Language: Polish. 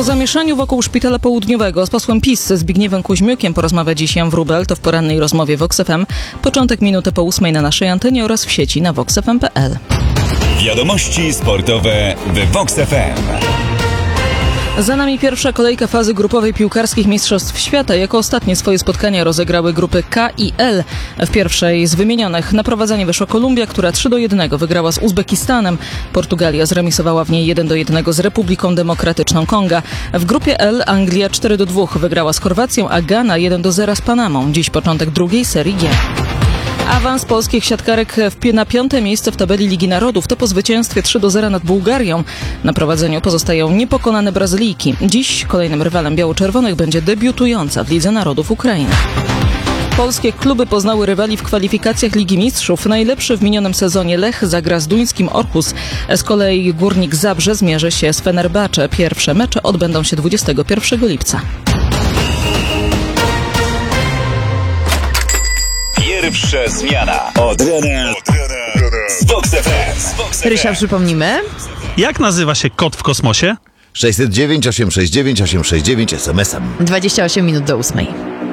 O zamieszaniu wokół Szpitala Południowego z posłem PiS Zbigniewem Kuźmiukiem porozmawia dziś Jan Wróbel, to w porannej rozmowie Vox FM. Początek minuty po 8 na naszej antenie oraz w sieci na voxfm.pl. Wiadomości sportowe w Vox FM. Za nami pierwsza kolejka fazy grupowej piłkarskich Mistrzostw Świata. Jako ostatnie swoje spotkania rozegrały grupy K i L. W pierwszej z wymienionych na prowadzenie wyszła Kolumbia, która 3-1 wygrała z Uzbekistanem. Portugalia zremisowała w niej 1-1 z Republiką Demokratyczną Konga. W grupie L Anglia 4-2 wygrała z Chorwacją, a Gana 1-0 z Panamą. Dziś początek drugiej serii G. Awans polskich siatkarek na 5. miejsce w tabeli Ligi Narodów to po zwycięstwie 3-0 nad Bułgarią. Na prowadzeniu pozostają niepokonane Brazylijki. Dziś kolejnym rywalem biało-czerwonych będzie debiutująca w Lidze Narodów Ukraina. Polskie kluby poznały rywali w kwalifikacjach Ligi Mistrzów. Najlepszy w minionym sezonie Lech zagra z duńskim Orhus. Z kolei Górnik Zabrze zmierzy się z Fenerbahce. Pierwsze mecze odbędą się 21 lipca. Pierwsza zmiana od rana z Vox FM. Rysia, przypomnimy. Jak nazywa się kot w kosmosie? 609 869 869 SMS-em. 28 minut do 8.